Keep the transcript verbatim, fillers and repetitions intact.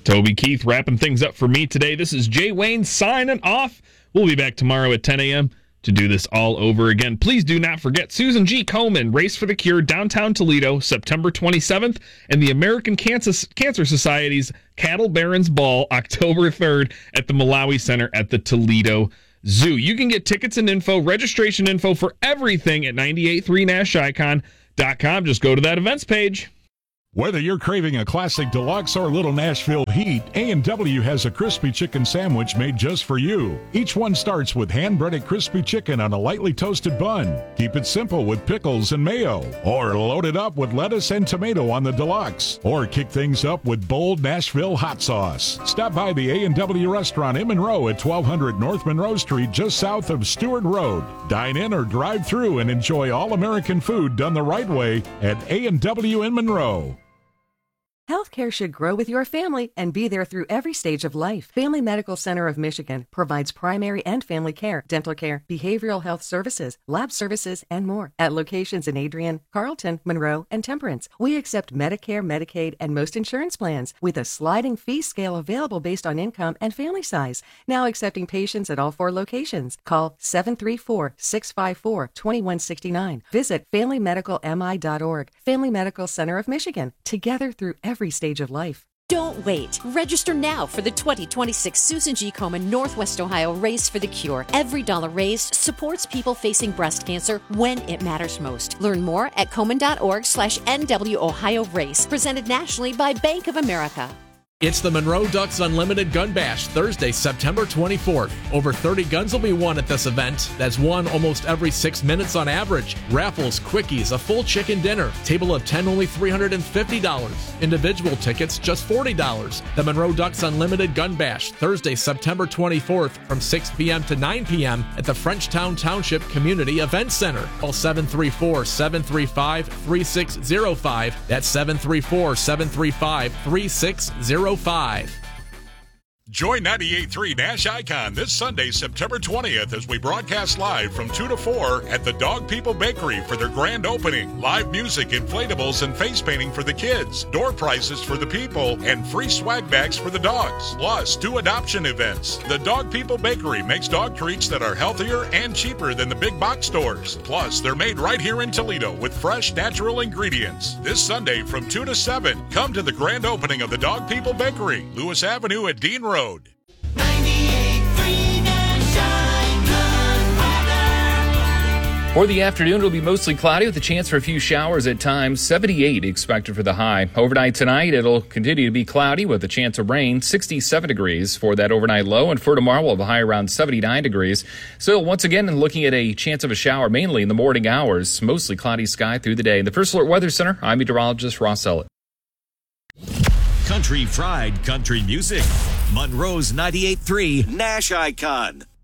Toby Keith wrapping things up for me today. This is Jay Wayne signing off. We'll be back tomorrow at ten a.m. to do this all over again. Please do not forget Susan G. Komen, Race for the Cure, downtown Toledo, September twenty-seventh, and the American Cancer, Cancer Society's Cattle Barons Ball, October third, at the Malawi Center at the Toledo Zoo. You can get tickets and info, registration info for everything at nine eight three nash icon dot com. Just go to that events page. Whether you're craving a classic deluxe or little Nashville heat, A and W has a crispy chicken sandwich made just for you. Each one starts with hand-breaded crispy chicken on a lightly toasted bun. Keep it simple with pickles and mayo, or load it up with lettuce and tomato on the deluxe, or kick things up with bold Nashville hot sauce. Stop by the A and W restaurant in Monroe at twelve hundred North Monroe Street, just south of Stewart Road. Dine in or drive through and enjoy all-American food done the right way at A and W in Monroe. Healthcare should grow with your family and be there through every stage of life. Family Medical Center of Michigan provides primary and family care, dental care, behavioral health services, lab services, and more at locations in Adrian, Carlton, Monroe, and Temperance. We accept Medicare, Medicaid, and most insurance plans with a sliding fee scale available based on income and family size. Now accepting patients at all four locations. Call seven three four, six five four, two one six nine. Visit family medical m i dot org. Family Medical Center of Michigan. Together through every every stage of life. Don't wait. Register now for the twenty twenty-six Susan G. Komen Northwest Ohio Race for the Cure. Every dollar raised supports people facing breast cancer when it matters most. Learn more at komen.org slash NW Ohio Race. Presented nationally by Bank of America. It's the Monroe Ducks Unlimited Gun Bash, Thursday, September twenty-fourth. Over thirty guns will be won at this event. That's won almost every six minutes on average. Raffles, quickies, a full chicken dinner. Table of ten, only three hundred fifty dollars. Individual tickets, just forty dollars. The Monroe Ducks Unlimited Gun Bash, Thursday, September twenty-fourth, from six p.m. to nine p.m. at the Frenchtown Township Community Event Center. Call seven three four, seven three five, three six zero five. That's seven three four, seven three five, three six zero five. Join ninety-eight point three Nash Icon this Sunday, September twentieth, as we broadcast live from two to four at the Dog People Bakery for their grand opening. Live music, inflatables, and face painting for the kids, door prizes for the people, and free swag bags for the dogs. Plus, two adoption events. The Dog People Bakery makes dog treats that are healthier and cheaper than the big box stores. Plus, they're made right here in Toledo with fresh, natural ingredients. This Sunday from two to seven, come to the grand opening of the Dog People Bakery, Lewis Avenue at Dean Road. For the afternoon, it'll be mostly cloudy with a chance for a few showers at times. seventy-eight expected for the high. Overnight tonight, it'll continue to be cloudy with a chance of rain. sixty-seven degrees for that overnight low. And for tomorrow, we'll have a high around seventy-nine degrees. So once again, looking at a chance of a shower mainly in the morning hours. Mostly cloudy sky through the day. In the First Alert Weather Center, I'm meteorologist Ross Ellett. Country Fried Country Music. Monroe's ninety-eight point three Nash Icon.